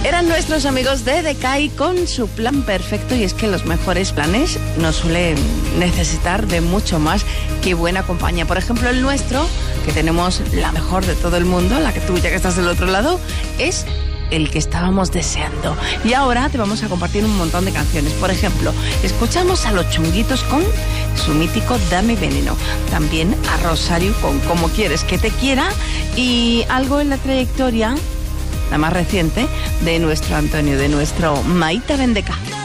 Eran nuestros amigos de Decay con su plan perfecto, y es que los mejores planes no suelen necesitar de mucho más que buena compañía. Por ejemplo, el nuestro, que tenemos la mejor de todo el mundo, la que tú ya que estás del otro lado, es el que estábamos deseando. Y ahora te vamos a compartir un montón de canciones. Por ejemplo, escuchamos a Los Chunguitos con su mítico Dame Veneno. También a Rosario con Como Quieres que te quiera, y algo en la trayectoria, la más reciente, de nuestro Antonio, de nuestro Maita Bendeca.